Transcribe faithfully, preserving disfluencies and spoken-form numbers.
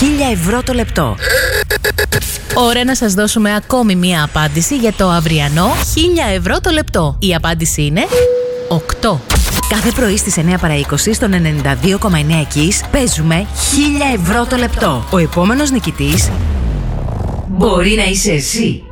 χίλια ευρώ το λεπτό. Ωραία, να σας δώσουμε ακόμη μία απάντηση για το αυριανό χίλια ευρώ το λεπτό. Η απάντηση είναι οκτώ. Κάθε πρωί στις εννιά παρά είκοσι στον ενενήντα δύο κόμμα εννέα Kiss παίζουμε χίλια ευρώ το λεπτό. Ο επόμενος νικητής μπορεί να είσαι εσύ.